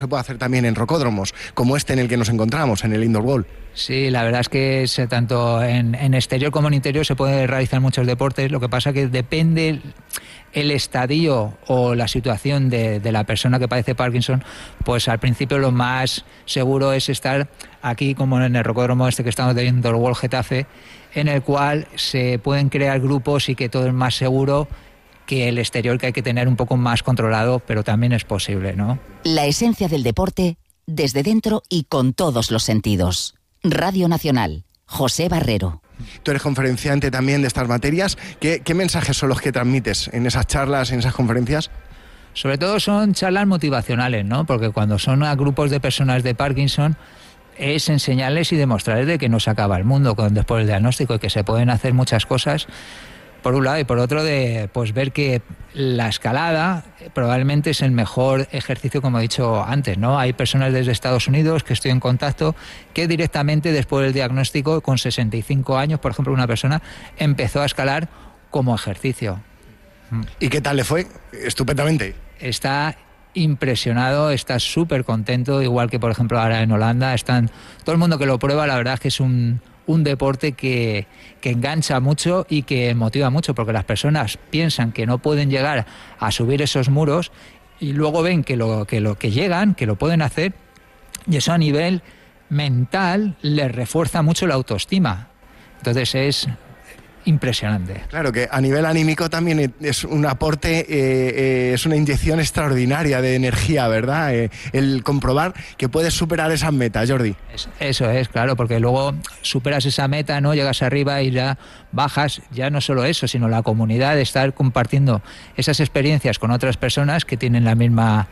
se puede hacer también en rocódromos, como este en el que nos encontramos, en el Indoor Wall. Sí, la verdad es que tanto en exterior como en interior se pueden realizar muchos deportes. Lo que pasa que depende el estadio o la situación de la persona que padece Parkinson, pues al principio lo más seguro es estar aquí, como en el rocódromo este que estamos de Indoor Wall Getafe, en el cual se pueden crear grupos y que todo es más seguro que el exterior, que hay que tener un poco más controlado, pero también es posible, ¿no? La esencia del deporte desde dentro y con todos los sentidos. Radio Nacional, José Barrero. Tú eres conferenciante también de estas materias. ¿Qué mensajes son los que transmites en esas charlas, en esas conferencias? Sobre todo son charlas motivacionales, ¿no? Porque cuando son a grupos de personas de Parkinson es enseñarles y demostrarles de que no se acaba el mundo después del diagnóstico y que se pueden hacer muchas cosas, por un lado, y por otro de pues ver que la escalada probablemente es el mejor ejercicio, como he dicho antes, ¿no? Hay personas desde Estados Unidos que estoy en contacto que directamente después del diagnóstico, con 65 años, por ejemplo, una persona empezó a escalar como ejercicio. ¿Y qué tal le fue? Estupendamente. Está impresionado, está súper contento, igual que por ejemplo ahora en Holanda todo el mundo que lo prueba, la verdad es que es un deporte que engancha mucho y que motiva mucho, porque las personas piensan que no pueden llegar a subir esos muros y luego ven que llegan, que lo pueden hacer, y eso a nivel mental les refuerza mucho la autoestima. Entonces es impresionante. Claro que a nivel anímico también es un aporte, es una inyección extraordinaria de energía, ¿verdad? El comprobar que puedes superar esas metas, Jordi. Eso es, claro, porque luego superas esa meta, ¿no? Llegas arriba y ya bajas, ya no solo eso, sino la comunidad, de estar compartiendo esas experiencias con otras personas que tienen la misma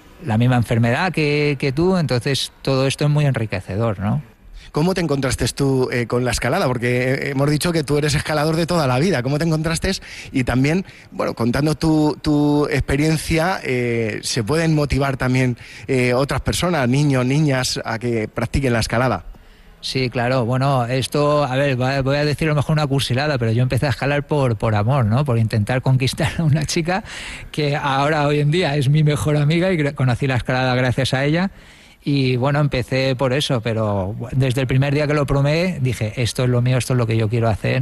enfermedad que tú, entonces todo esto es muy enriquecedor, ¿no? ¿Cómo te encontraste tú con la escalada? Porque hemos dicho que tú eres escalador de toda la vida. ¿Cómo te encontraste? Y también, bueno, contando tu experiencia, ¿se pueden motivar también otras personas, niños, niñas, a que practiquen la escalada? Sí, claro. Bueno, esto, a ver, voy a decir a lo mejor una cursilada, pero yo empecé a escalar por amor, ¿no? Por intentar conquistar a una chica que ahora, hoy en día, es mi mejor amiga y conocí la escalada gracias a ella. Y bueno, empecé por eso, pero desde el primer día que lo probé dije, esto es lo mío, esto es lo que yo quiero hacer.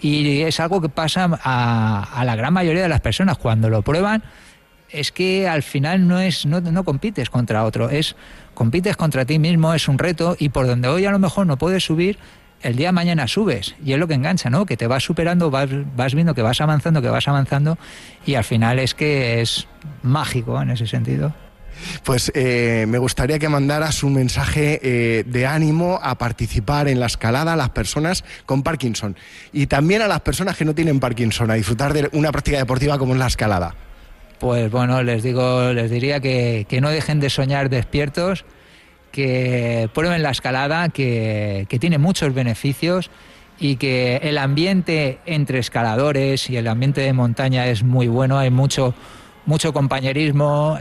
Y es algo que pasa a la gran mayoría de las personas. Cuando lo prueban, es que al final no compites contra otro, compites contra ti mismo, es un reto, y por donde hoy a lo mejor no puedes subir, el día de mañana subes, y es lo que engancha, ¿no? Que te vas superando, vas viendo que vas avanzando, y al final es que es mágico en ese sentido. Pues me gustaría que mandaras un mensaje de ánimo a participar en la escalada a las personas con Parkinson y también a las personas que no tienen Parkinson, a disfrutar de una práctica deportiva como es la escalada. Pues bueno, les diría que no dejen de soñar despiertos, que prueben la escalada, que tiene muchos beneficios, y que el ambiente entre escaladores y el ambiente de montaña es muy bueno, hay mucho compañerismo,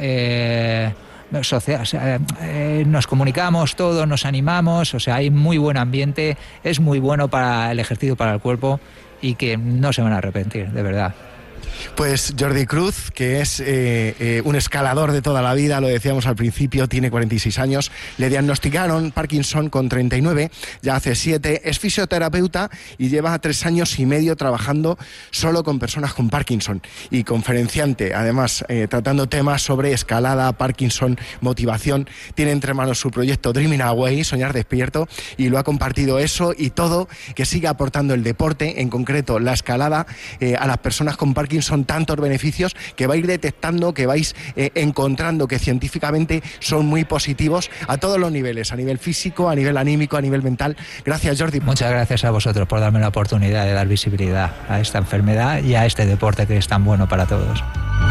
nos comunicamos todos, nos animamos, o sea, hay muy buen ambiente, es muy bueno para el ejercicio, para el cuerpo, y que no se van a arrepentir, de verdad. Pues Jordi Cruz, que es un escalador de toda la vida, lo decíamos al principio, tiene 46 años, le diagnosticaron Parkinson con 39, ya hace 7, es fisioterapeuta y lleva 3 años y medio trabajando solo con personas con Parkinson y conferenciante, además tratando temas sobre escalada, Parkinson, motivación. Tiene entre manos su proyecto Dreaming Away, Soñar Despierto, y lo ha compartido eso y todo, que sigue aportando el deporte, en concreto la escalada, a las personas con Parkinson, tantos beneficios que vais detectando, que vais encontrando, que científicamente son muy positivos a todos los niveles, a nivel físico, a nivel anímico, a nivel mental. Gracias, Jordi. Muchas gracias a vosotros por darme la oportunidad de dar visibilidad a esta enfermedad y a este deporte que es tan bueno para todos.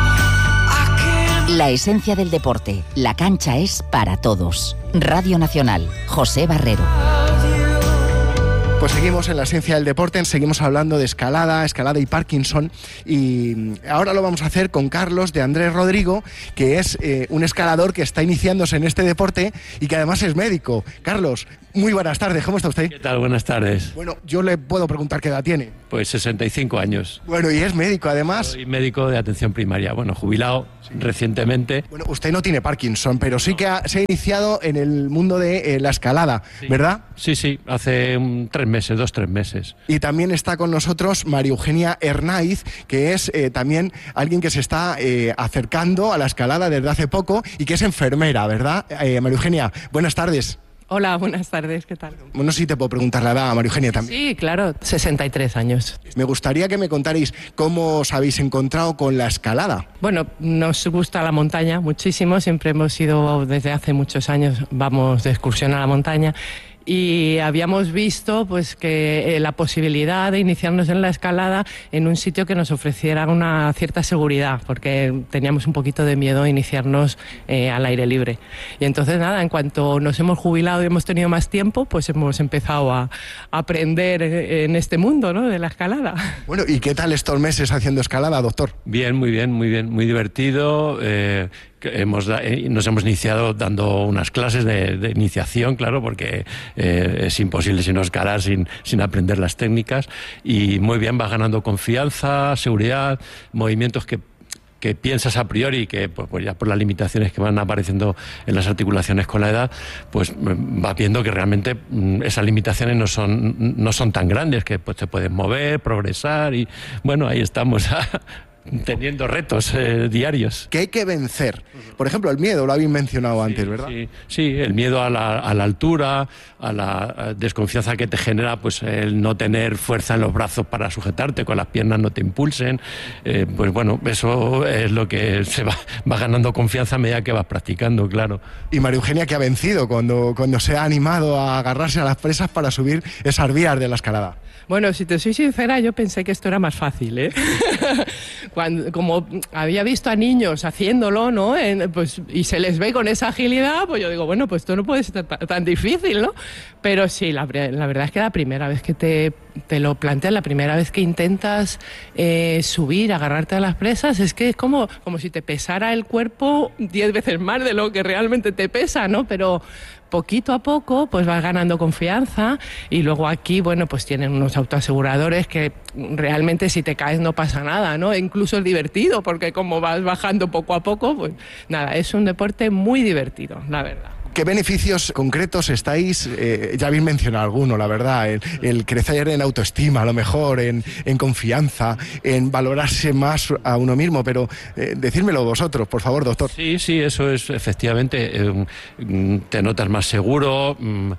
La esencia del deporte, la cancha es para todos. Radio Nacional, José Barrero. Pues seguimos en la esencia del deporte, seguimos hablando de escalada y Parkinson, y ahora lo vamos a hacer con Carlos de Andrés Rodrigo, que es un escalador que está iniciándose en este deporte y que además es médico. Carlos, muy buenas tardes, ¿cómo está usted? ¿Qué tal? Buenas tardes. Bueno, yo le puedo preguntar qué edad tiene. Pues 65 años. Bueno, y es médico además. Soy médico de atención primaria, jubilado recientemente. Bueno, usted no tiene Parkinson, pero sí que se ha iniciado en el mundo de la escalada, ¿verdad? Sí, hace 2-3 meses. Y también está con nosotros María Eugenia Hernáiz, que es también alguien que se está acercando a la escalada desde hace poco y que es enfermera, ¿verdad? María Eugenia, buenas tardes. Hola, buenas tardes, ¿qué tal? Bueno, sí te puedo preguntar la edad a María Eugenia también. Sí, claro, 63 años. Me gustaría que me contarais cómo os habéis encontrado con la escalada. Bueno, nos gusta la montaña muchísimo, siempre hemos ido, desde hace muchos años, vamos de excursión a la montaña. Y habíamos visto pues que la posibilidad de iniciarnos en la escalada en un sitio que nos ofreciera una cierta seguridad, porque teníamos un poquito de miedo a iniciarnos al aire libre. Y entonces nada, en cuanto nos hemos jubilado y hemos tenido más tiempo, pues hemos empezado a aprender en este mundo, ¿no?, de la escalada. Bueno, ¿y qué tal estos meses haciendo escalada, doctor? Bien, muy divertido. Nos hemos iniciado dando unas clases de iniciación, claro, porque es imposible si no escalar sin aprender las técnicas, y muy bien, vas ganando confianza, seguridad, movimientos que piensas a priori, que pues ya por las limitaciones que van apareciendo en las articulaciones con la edad, pues vas viendo que realmente esas limitaciones no son tan grandes, que pues te puedes mover, progresar, y bueno, ahí estamos teniendo retos diarios. Que hay que vencer. Por ejemplo, el miedo, lo habéis mencionado antes, ¿verdad? Sí, el miedo a la altura, a la desconfianza que te genera pues el no tener fuerza en los brazos para sujetarte, con las piernas no te impulsen. Pues bueno, eso es lo que se va ganando confianza a medida que vas practicando, claro. Y María Eugenia, que ha vencido cuando se ha animado a agarrarse a las presas para subir esas vías de la escalada. Bueno, si te soy sincera, yo pensé que esto era más fácil, ¿eh? Como había visto a niños haciéndolo, ¿no?, y se les ve con esa agilidad, pues yo digo, bueno, pues esto no puede ser tan difícil, ¿no? Pero sí, la verdad es que la primera vez que te lo planteas, la primera vez que intentas subir, agarrarte a las presas, es que es como si te pesara el cuerpo 10 veces más de lo que realmente te pesa, ¿no? Pero poquito a poco pues vas ganando confianza, y luego aquí, bueno, pues tienen unos autoaseguradores que realmente si te caes no pasa nada, ¿no? E incluso es divertido, porque como vas bajando poco a poco, pues nada, es un deporte muy divertido, la verdad. ¿Qué beneficios concretos estáis? Ya habéis mencionado alguno, la verdad, el crecer en autoestima, a lo mejor, en confianza, en valorarse más a uno mismo, pero decírmelo vosotros, por favor, doctor. Sí, eso es, efectivamente, te notas más seguro,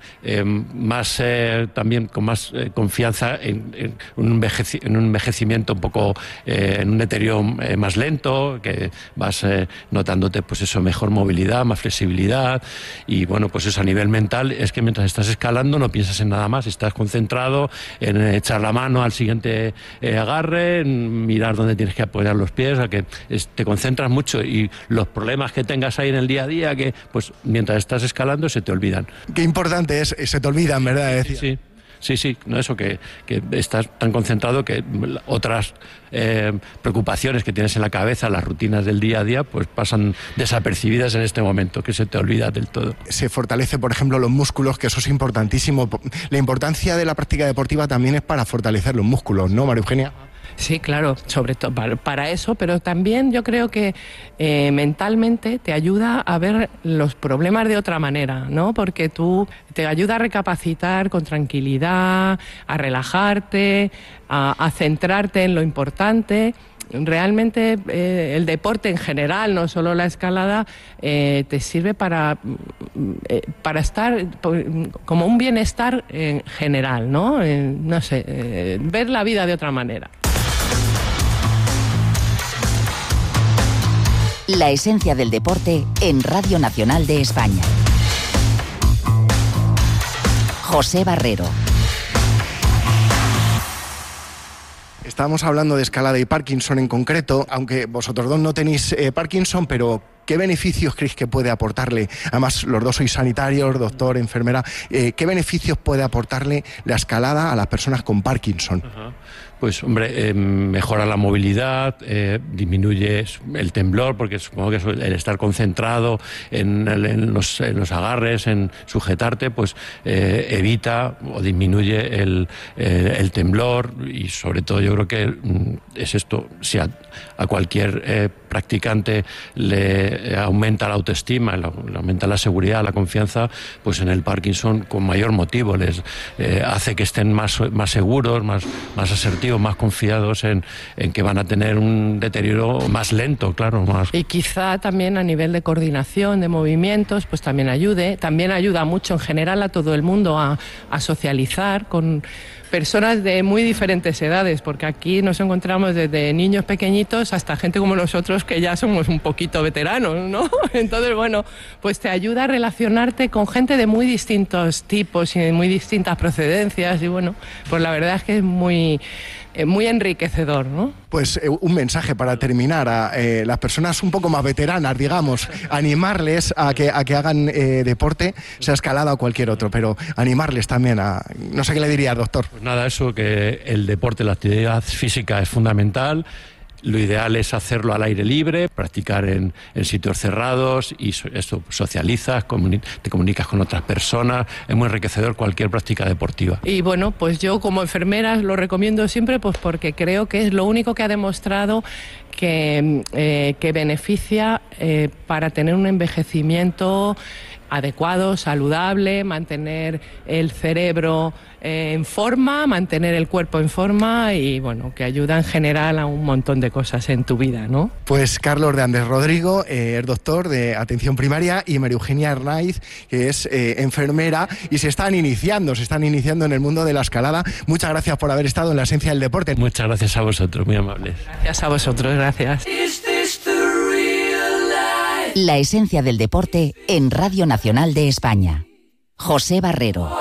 más también con más confianza en un envejecimiento un poco, en un deterioro más lento, que vas notándote, pues eso, mejor movilidad, más flexibilidad. Y bueno, pues eso a nivel mental es que mientras estás escalando no piensas en nada más, estás concentrado en echar la mano al siguiente agarre, en mirar dónde tienes que apoyar los pies, a que te concentras mucho, y los problemas que tengas ahí en el día a día, que pues mientras estás escalando se te olvidan. Qué importante es, se te olvidan, ¿verdad? Sí, no, eso que estás tan concentrado que otras preocupaciones que tienes en la cabeza, las rutinas del día a día, pues pasan desapercibidas en este momento, que se te olvida del todo. Se fortalece, por ejemplo, los músculos, que eso es importantísimo. La importancia de la práctica deportiva también es para fortalecer los músculos, ¿no, María Eugenia? Sí, claro, sobre todo para eso, pero también yo creo que mentalmente te ayuda a ver los problemas de otra manera, ¿no? Porque tú te ayuda a recapacitar con tranquilidad, a relajarte, a centrarte en lo importante. Realmente el deporte en general, no solo la escalada, te sirve para estar como un bienestar en general, ¿no? No sé, ver la vida de otra manera. La esencia del deporte en Radio Nacional de España. José Barrero. Estamos hablando de escalada y Parkinson en concreto, aunque vosotros dos no tenéis Parkinson, pero ¿qué beneficios creéis que puede aportarle? Además, los dos sois sanitarios, doctor, enfermera. ¿Qué beneficios puede aportarle la escalada a las personas con Parkinson? Ajá. Pues, hombre, mejora la movilidad, disminuye el temblor, porque supongo que el estar concentrado en los agarres, en sujetarte, pues evita o disminuye el temblor, y sobre todo yo creo que es esto, si a cualquier practicante le aumenta la autoestima, le aumenta la seguridad, la confianza, pues en el Parkinson con mayor motivo les hace que estén más seguros, más asertivos, más confiados en que van a tener un deterioro más lento, claro. Y quizá también a nivel de coordinación, de movimientos, pues también ayude. También ayuda mucho en general a todo el mundo a socializar con personas de muy diferentes edades, porque aquí nos encontramos desde niños pequeñitos hasta gente como nosotros que ya somos un poquito veteranos, ¿no? Entonces, bueno, pues te ayuda a relacionarte con gente de muy distintos tipos y de muy distintas procedencias, y bueno, pues la verdad es que es muy enriquecedor, ¿no? Pues un mensaje para terminar a las personas un poco más veteranas, digamos, animarles a que hagan deporte, sea escalada o cualquier otro, pero animarles también a... No sé qué le diría, doctor. Pues nada, eso, que el deporte, la actividad física es fundamental. Lo ideal es hacerlo al aire libre, practicar en sitios cerrados, y esto, socializas, te comunicas con otras personas, es muy enriquecedor cualquier práctica deportiva. Y bueno, pues yo como enfermera lo recomiendo siempre, pues porque creo que es lo único que ha demostrado que beneficia para tener un envejecimiento adecuado, saludable, mantener el cerebro en forma, mantener el cuerpo en forma, y bueno, que ayuda en general a un montón de cosas en tu vida, ¿no? Pues Carlos de Andrés Rodrigo, es doctor de atención primaria, y María Eugenia Arnaiz, que es enfermera, y se están iniciando en el mundo de la escalada. Muchas gracias por haber estado en La Esencia del Deporte. Muchas gracias a vosotros, muy amables. Gracias a vosotros, gracias. La Esencia del Deporte en Radio Nacional de España. José Barrero.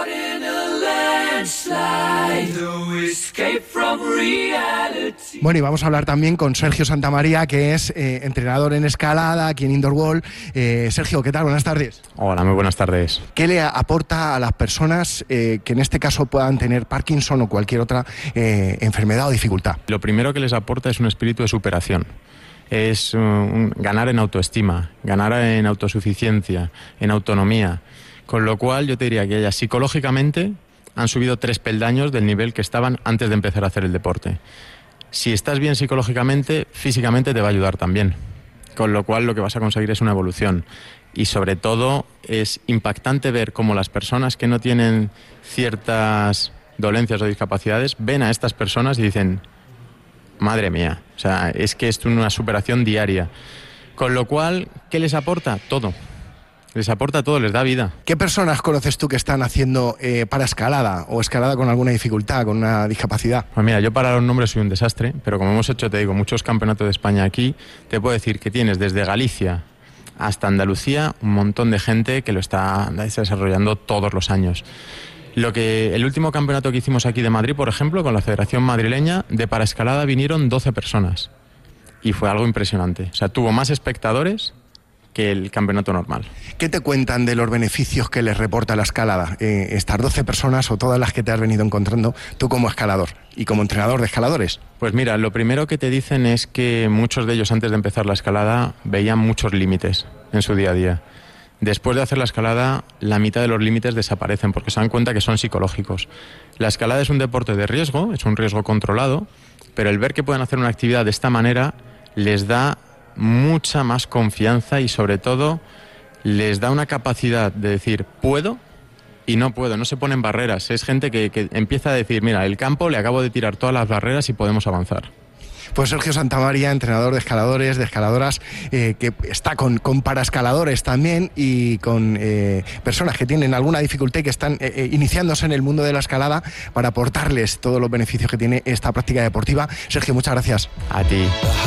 Bueno, y vamos a hablar también con Sergio Santamaría, que es entrenador en escalada aquí en Indoor Wall. Sergio, ¿qué tal? Buenas tardes. Hola, muy buenas tardes. ¿Qué le aporta a las personas que en este caso puedan tener Parkinson o cualquier otra enfermedad o dificultad? Lo primero que les aporta es un espíritu de superación. Es ganar en autoestima, ganar en autosuficiencia, en autonomía. Con lo cual yo te diría que ellas psicológicamente han subido 3 peldaños del nivel que estaban antes de empezar a hacer el deporte. Si estás bien psicológicamente, físicamente te va a ayudar también. Con lo cual lo que vas a conseguir es una evolución. Y sobre todo es impactante ver cómo las personas que no tienen ciertas dolencias o discapacidades ven a estas personas y dicen: madre mía, o sea, es que es una superación diaria. Con lo cual, ¿qué les aporta? Todo. Les aporta todo, les da vida. ¿Qué personas conoces tú que están haciendo para escalada o escalada con alguna dificultad, con una discapacidad? Pues mira, yo para los nombres soy un desastre, pero como hemos hecho, te digo, muchos campeonatos de España aquí, te puedo decir que tienes desde Galicia hasta Andalucía un montón de gente que lo está desarrollando todos los años. El último campeonato que hicimos aquí de Madrid, por ejemplo, con la Federación Madrileña, de paraescalada vinieron 12 personas. Y fue algo impresionante. O sea, tuvo más espectadores que el campeonato normal. ¿Qué te cuentan de los beneficios que les reporta la escalada? Estas 12 personas o todas las que te has venido encontrando tú como escalador y como entrenador de escaladores. Pues mira, lo primero que te dicen es que muchos de ellos antes de empezar la escalada veían muchos límites en su día a día. Después de hacer la escalada, la mitad de los límites desaparecen porque se dan cuenta que son psicológicos. La escalada es un deporte de riesgo, es un riesgo controlado, pero el ver que pueden hacer una actividad de esta manera les da mucha más confianza y sobre todo les da una capacidad de decir puedo y no puedo, no se ponen barreras. Es gente que empieza a decir, mira, el campo le acabo de tirar todas las barreras y podemos avanzar. Pues Sergio Santamaría, entrenador de escaladores, de escaladoras, que está con paraescaladores también y con personas que tienen alguna dificultad y que están iniciándose en el mundo de la escalada para aportarles todos los beneficios que tiene esta práctica deportiva. Sergio, muchas gracias. A ti.